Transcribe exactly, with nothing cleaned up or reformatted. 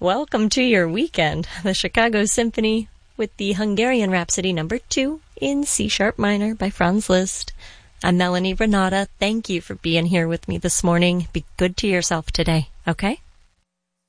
Welcome to your weekend. The Chicago Symphony with the Hungarian Rhapsody number two in C-sharp minor by Franz Liszt. I'm Melanie Renata. Thank you for being here with me this morning. Be good to yourself today, okay?